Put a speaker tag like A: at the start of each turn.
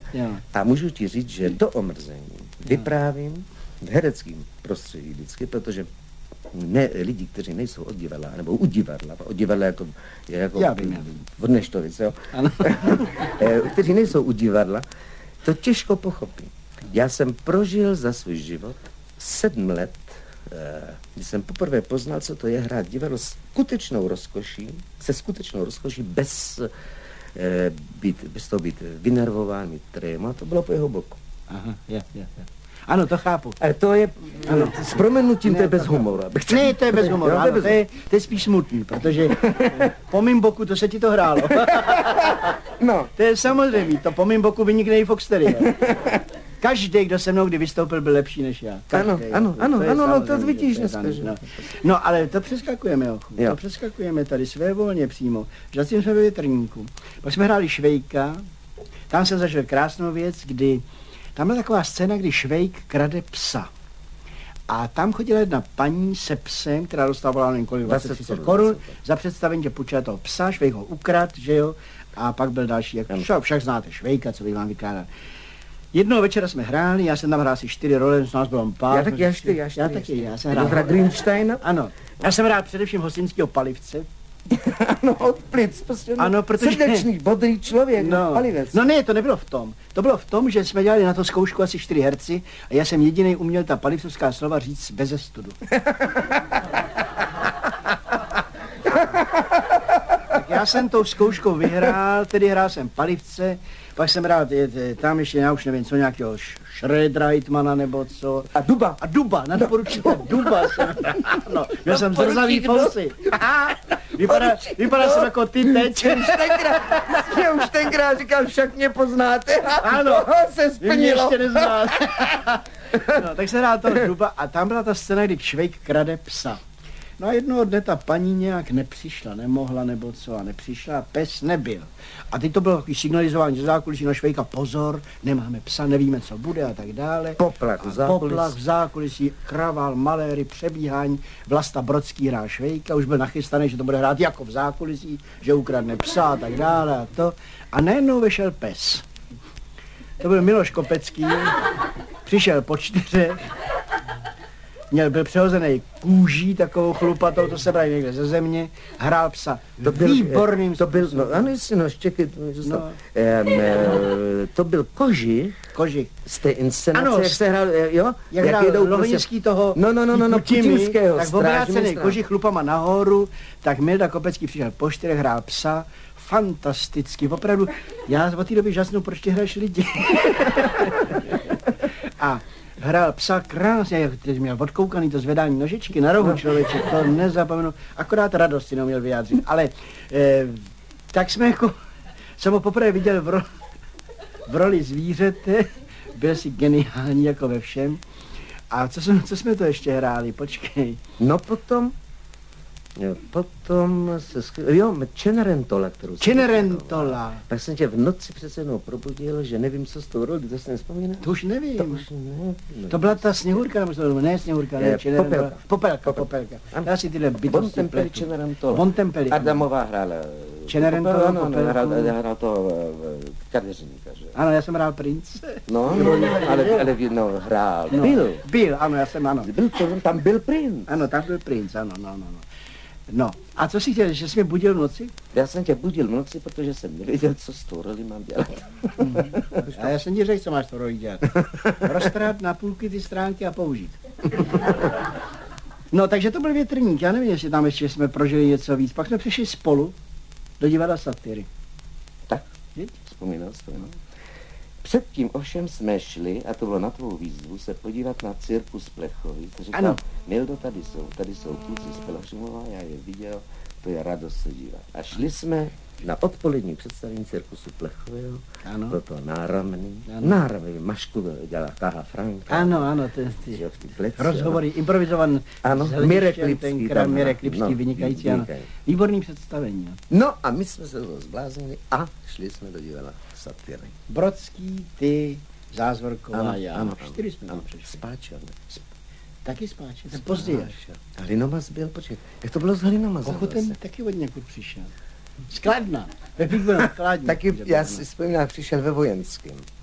A: Jo.
B: A můžu ti říct, že do omrzení vyprávím v hereckém prostředí vždycky, protože lidi, kteří nejsou od divadla, nebo u divadla, od divadla jako
A: Já vím.
B: od Neštovic, jo?
A: Ano.
B: Kteří nejsou u divadla, to těžko pochopí. Já jsem prožil za svůj život 7 let, kdy jsem poprvé poznal, co to je hrát divadlo se skutečnou rozkoší, bez toho být vynervován, mít tréma, to bylo po jeho boku.
A: Aha, je. Ano, to chápu.
B: Ale to je, ano, s proměnutím to je bez humoru.
A: Ne, to je bez humoru, ano, to je spíš smutný, protože po mým boku to se ti to hrálo.
B: No.
A: To je samozřejmě, to po mým boku vynikne i Foxtery. Každý, kdo se mnou kdy vystoupil, byl lepší než já.
B: Ano, to vidíš dneska.
A: No, ale to přeskakujeme, ochu. To přeskakujeme tady svévolně přímo. Zatím jsme ve Větrníku. Pak jsme hráli Švejka, tam jsem zažil krásnou věc, kdy tam byla taková scéna, kdy Švejk krade psa. A tam chodila jedna paní se psem, která dostávala nevím kolik, 20-30 korun za představení, že půjčila toho psa, Švejk ho ukrad, že jo, a pak byl další, jak však znáte Švejka, co bych vám vykládat. Jednoho večera jsme hráli, já jsem tam hrál asi 4 role, z nás bylo pár. Já taky, já jsem hrál
B: Grünsteina.
A: Ano, já jsem hrál především hostinského Palivce.
B: Ano, od plic, prostě
A: ano, protože
B: srdečný, bodrý člověk, Palivec.
A: No ne, to nebylo v tom. To bylo v tom, že jsme dělali na to zkoušku asi 4 herci a já jsem jediný uměl ta palivcovská slova říct beze studu. Tak já jsem tou zkouškou vyhrál, tedy hrál jsem Palivce, pak jsem hrál tam ještě, já už nevím, co nějakého Schredreitmana nebo co. A Duba, nadporučíka Duba jsem hrál. No, měl jsem zrzavý fousy. Vypadá jsem jako ty teď.
B: Už tenkrát říkal, však mě poznáte.
A: Ano,
B: se splnilo.
A: Ještě neznáte. No, tak se hrál toho Duba a tam byla ta scéna, kdy Švejk krade psa. No a jednoho dne ta paní nějak nepřišla, nemohla nebo co a nepřišla a pes nebyl. A teď to bylo takový signalizování ze zákulisí na Švejka, pozor, nemáme psa, nevíme, co bude a tak dále.
B: Poplach
A: v zákulisí, kravál, maléry, přebíhání, Vlasta Brodský hrál Švejka, už byl nachystaný, že to bude hrát jako v zákulisí, že ukradne psa a tak dále a to. A najednou vešel pes. To byl Miloš Kopecký, přišel po 4. Byl přehozený kůží, takovou chlupatou, to se brali někde ze země, hrál psa výborným způsobem.
B: No ano, to byl Kožich. Z té inscenace, ano, jak se hrál, jo?
A: Jak hrál Lohoněský toho
B: putinského.
A: Tak obrácený Kožich chlupama nahoru, tak Milda Kopecký přišel po 4, hrál psa, fantasticky, opravdu, já od té doby žasnu, proč ty hraješ lidi. A hrál psa krásně, jak ty měl odkoukaný to zvedání nožičky na rohu, člověče, to nezapomenu, akorát radost si neuměl vyjádřit, ale tak jsme jako, jsem ho poprvé viděl v roli zvířete, byl si geniální jako ve všem. A co jsme to ještě hráli, počkej.
B: No potom Cenerentola, kterou jsem
A: Cenerentola.
B: Tak jsem tě v noci přece jednou probudil, že nevím, co s tou roli, to si nevzpomínáš?
A: To už nevím. To byla ta Sněhurka, nebo ne Sněhurka, ne Cenerentola. Popelka. Já si tyhle bytosti
B: Bontempelli Cenerentola.
A: Bontempelli.
B: Adamová hrála.
A: Cenerentola,
B: hrál to kadeřníka, že?
A: Ano, já jsem hrál prince.
B: No, ale hrál. Byl,
A: ano, já jsem, ano.
B: Tam byl princ.
A: Ano, tam byl princ, ano. No, a co jsi chtěl, že jsi mě budil v noci?
B: Já jsem tě budil v noci, protože jsem nevěděl, co s tou roli mám dělat.
A: A já jsem ti řekl, co máš to roli dělat. Roztrhat na půlky ty stránky a použít. No, takže to byl Větrník, já nevím, jestli tam ještě jsme prožili něco víc. Pak jsme přišli spolu do divadla Satyry.
B: Tak, vzpomínal. Předtím ovšem jsme šli, a to bylo na tvou výzvu, se podívat na cirkus Plechovic. Říkal, Mildo, tady jsou kluci z Pelhřimova, já je viděl, to je radost se dívat. A šli jsme na odpolední představení cirkusu Plechového, bylo to náramný, Mašku dělala Kaha Franka.
A: Ano, ty rozhovory, improvizovan.
B: Ano,
A: Mirek Lipský, vynikající, ano. Výborný představení.
B: No a my jsme se toho zbláznili a šli jsme do divadla Satyry.
A: Brodský, ty, Zázvorková, já.
B: Ano,
A: 4 jsme tam přišli.
B: Spáčel.
A: Taky Spáčel, ten později až.
B: Hlinomaz byl, počkej, jak to bylo s Hlinomazem?
A: Kochotem taky od někud přišel. Z Kladna. Ve Kladně.
B: Taky, já si vzpomínám, přišel ve Vojenském.